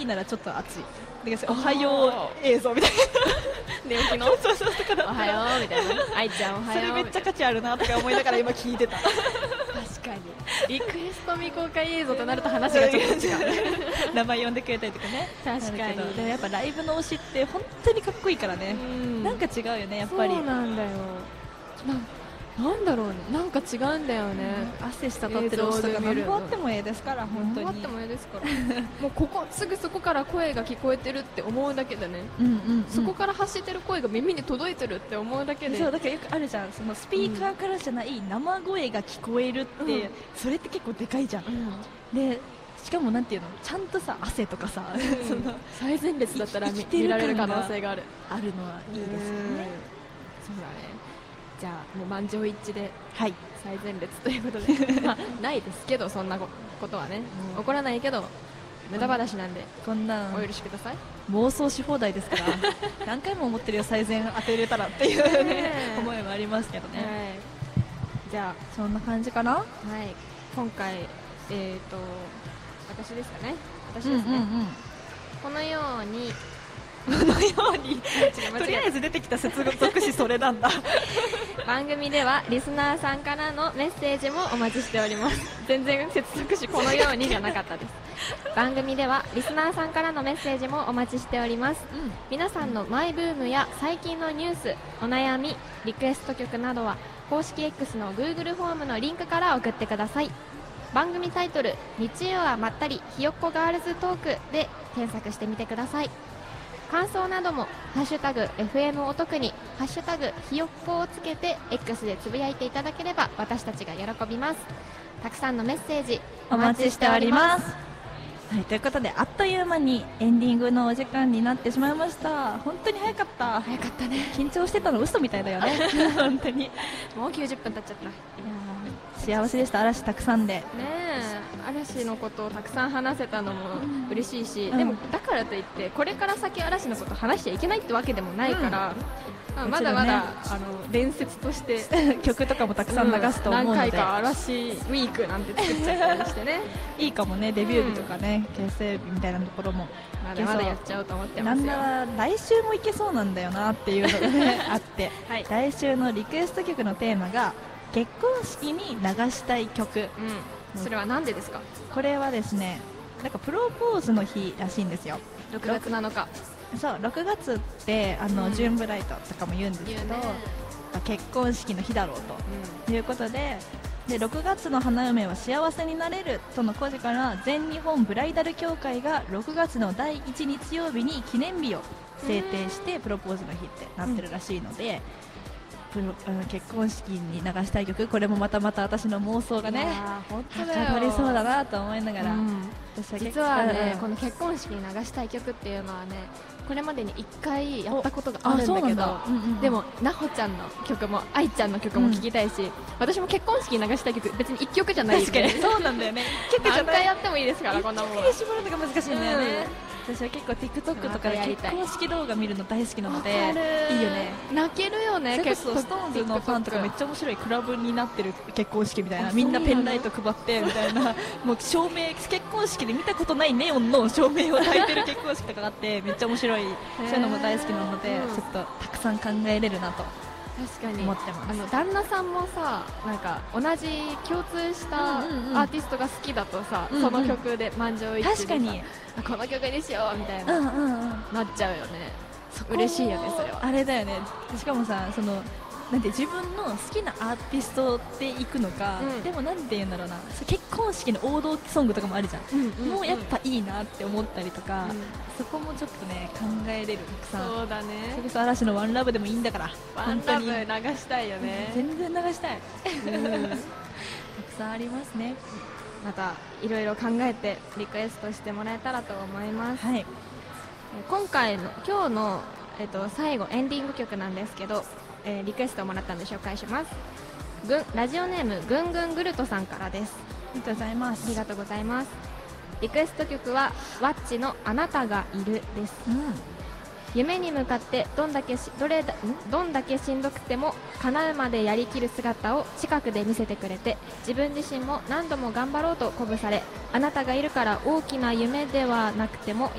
ならちょっと暑いおはよう映像みたいな寝起きのそうそうとかだったらおはようみたいな愛ちゃんおはようそれめっちゃ価値あるなとか思いながら今聞いてた確かにリクエスト未公開映像となると話がちょっと違う名前呼んでくれたりとかね確かになるけどでもやっぱライブの推しって本当にかっこいいからねなんか違うよねやっぱりそうなんだよなんだろうねなんか違うんだよね汗滴ってる推しとか何もあってもええですから本当に何もあってもええですからもうここすぐそこから声が聞こえてるって思うだけでねそこから発してる声が耳に届いてるって思うだけでそうだからよくあるじゃんそのスピーカーからじゃない生声が聞こえるってそれって結構でかいじゃんでしかもなんていうのちゃんとさ汗とかさその最前列だったら見られる可能性があるのはいいですよねそうだねじゃあもう満場一致ではい最前列ということでまあないですけどそんなことはね起こらないけど無駄話なんでこんなお許しください妄想し放題ですから何回も思ってるよ最善当てれたらっていうね思いもありますけどねじゃあそんな感じかな今回私ですかね私ですねこのようにとりあえず出てきた接続詞それなんだ番組ではリスナーさんからのメッセージもお待ちしております全然接続詞このようにじゃなかったです番組ではリスナーさんからのメッセージもお待ちしております、皆さんのマイブームや最近のニュースお悩みリクエスト曲などは公式 X の Google フォームのリンクから送ってください番組タイトル日曜はまったりひよっこガールズトークで検索してみてください感想などもハッシュタグ FM お得にハッシュタグひよっこをつけて X でつぶやいていただければ私たちが喜びますたくさんのメッセージお待ちしておりますはい、ということであっという間にエンディングのお時間になってしまいました本当に早かったね緊張してたの嘘みたいだよね本当にもう90分経っちゃった幸せでした嵐たくさんでねえ嵐のことをたくさん話せたのも嬉しいし、でもだからといってこれから先嵐のことを話しちゃいけないってわけでもないから、まだまだ、伝説として曲とかもたくさん流すと思うので、 何回か嵐ウィークなんて作っちゃったりしてねいいかもねデビュー日とかね、結成日みたいなところもまだまだやっちゃおうと思ってますよなんなら来週もいけそうなんだよなっていうのがねあって、来週のリクエスト曲のテーマが結婚式に流したい曲、 それはなんでですか？ これはですねなんかプロポーズの日らしいんですよ 6月7日そう6月ってジューンブライトとかも言うんですけど、結婚式の日だろうと、いうことで6月の花嫁は幸せになれるとの故事から全日本ブライダル協会が6月の第1日曜日に記念日を制定してプロポーズの日ってなってるらしいので、結婚式に流したい曲これもまた私の妄想がねはかどりそうだなと思いながら、 実はねこの結婚式に流したい曲っていうのはねこれまでに1回やったことがあるんだけどでもなほちゃんの曲も愛ちゃんの曲も聴きたいし、私も結婚式に流したい曲別に1曲じゃないんでそうなんだよね何回やってもいいですからこんなもん一気に絞るのが難しいんだよね、私は結構 TikTok とかで結婚式動画見るの大好きなのでいいよね泣けるよね結構ストーンズのファンとかめっちゃ面白いクラブになってる結婚式みたいなみんなペンライト配ってみたいなもう照明結婚式で見たことないネオンの照明を焚いてる結婚式とかがあってめっちゃ面白いそういうのも大好きなのでちょっとたくさん考えれるなと確かに思ってます。 旦那さんもさなんか同じ共通したアーティストが好きだとさ、その曲で満場一致でさ確かにこの曲にしようみたいな、なっちゃうよね嬉しいよねそれはあれだよねしかもさなんて自分の好きなアーティストで行くのか、でもなんて言うんだろうな結婚式の王道ソングとかもあるじゃん、もうやっぱいいなって思ったりとか、そこもちょっとね考えれるたくさんそうだねそれこそ嵐のワンラブでもいいんだからワンラブ流したいよね全然流したいたくさんありますねまたいろいろ考えてリクエストしてもらえたらと思います、今日の、最後エンディング曲なんですけどリクエストをもらったので紹介します。ラジオネームぐんぐんぐるとさんからです。 ありがとうございます。 ありがとうございます。リクエスト曲はワッチのあなたがいるです、夢に向かってどんだけしんどくても叶うまでやりきる姿を近くで見せてくれて自分自身も何度も頑張ろうと鼓舞されあなたがいるから大きな夢ではなくても